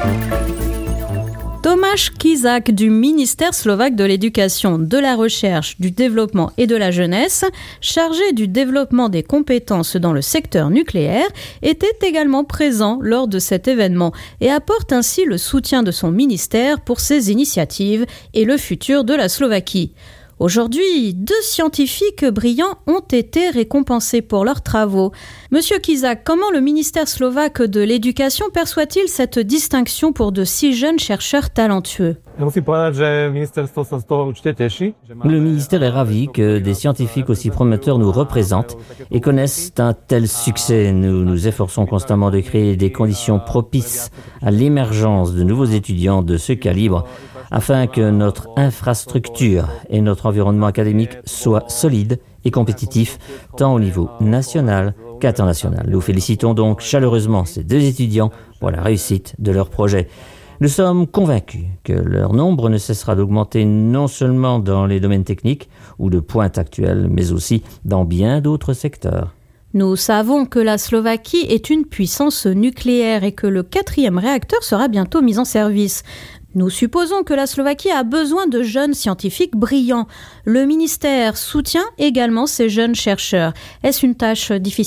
Tomáš Kišák du ministère slovaque de l'Éducation, de la Recherche, du Développement et de la Jeunesse, chargé du développement des compétences dans le secteur nucléaire, était également présent lors de cet événement et apporte ainsi le soutien de son ministère pour ses initiatives et le futur de la Slovaquie. Aujourd'hui, 2 scientifiques brillants ont été récompensés pour leurs travaux. Monsieur Kišák, comment le ministère slovaque de l'Éducation perçoit-il cette distinction pour de si jeunes chercheurs talentueux ? Le ministère est ravi que des scientifiques aussi prometteurs nous représentent et connaissent un tel succès. Nous nous efforçons constamment de créer des conditions propices à l'émergence de nouveaux étudiants de ce calibre afin que notre infrastructure et notre environnement académique soient solides et compétitifs, tant au niveau national qu'international. Nous félicitons donc chaleureusement ces 2 étudiants pour la réussite de leur projet. Nous sommes convaincus que leur nombre ne cessera d'augmenter non seulement dans les domaines techniques ou de pointe actuelle, mais aussi dans bien d'autres secteurs. Nous savons que la Slovaquie est une puissance nucléaire et que le 4e réacteur sera bientôt mis en service. Nous supposons que la Slovaquie a besoin de jeunes scientifiques brillants. Le ministère soutient également ces jeunes chercheurs. Est-ce une tâche difficile ?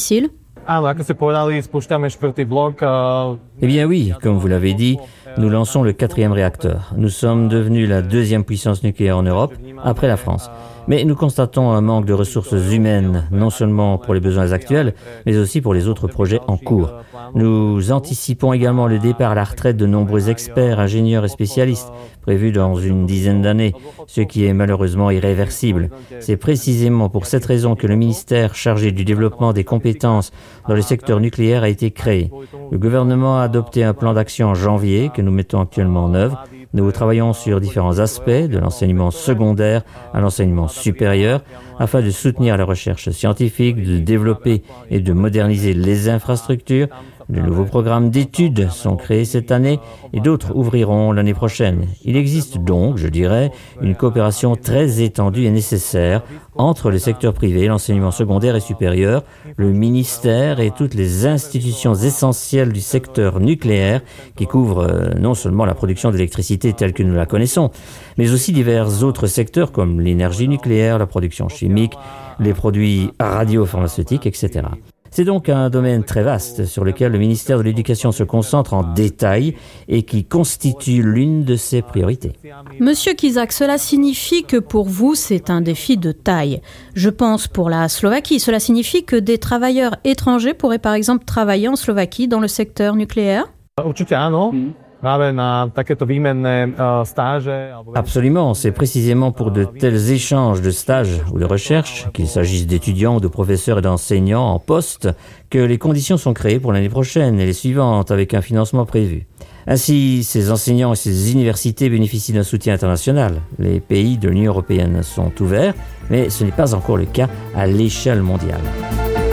Eh bien oui, comme vous l'avez dit, nous lançons le 4e réacteur. Nous sommes devenus la 2e puissance nucléaire en Europe, après la France. Mais nous constatons un manque de ressources humaines, non seulement pour les besoins actuels, mais aussi pour les autres projets en cours. Nous anticipons également le départ à la retraite de nombreux experts, ingénieurs et spécialistes, prévus dans une dizaine d'années, ce qui est malheureusement irréversible. C'est précisément pour cette raison que le ministère chargé du développement des compétences dans le secteur nucléaire a été créé. Le gouvernement a adopté un plan d'action en janvier que nous mettons actuellement en œuvre. Nous travaillons sur différents aspects, de l'enseignement secondaire à l'enseignement supérieur, afin de soutenir la recherche scientifique, de développer et de moderniser les infrastructures. De nouveaux programmes d'études sont créés cette année et d'autres ouvriront l'année prochaine. Il existe donc, je dirais, une coopération très étendue et nécessaire entre le secteur privé, l'enseignement secondaire et supérieur, le ministère et toutes les institutions essentielles du secteur nucléaire qui couvrent non seulement la production d'électricité telle que nous la connaissons, mais aussi divers autres secteurs comme l'énergie nucléaire, la production chimique, les produits radiopharmaceutiques, etc. C'est donc un domaine très vaste sur lequel le ministère de l'Éducation se concentre en détail et qui constitue l'une de ses priorités. Monsieur Kišák, cela signifie que pour vous, c'est un défi de taille. Je pense pour la Slovaquie, cela signifie que des travailleurs étrangers pourraient par exemple travailler en Slovaquie dans le secteur nucléaire ? Absolument, c'est précisément pour de tels échanges de stages ou de recherche, qu'il s'agisse d'étudiants ou de professeurs et d'enseignants en poste, que les conditions sont créées pour l'année prochaine et les suivantes avec un financement prévu. Ainsi, ces enseignants et ces universités bénéficient d'un soutien international. Les pays de l'Union européenne sont ouverts, mais ce n'est pas encore le cas à l'échelle mondiale.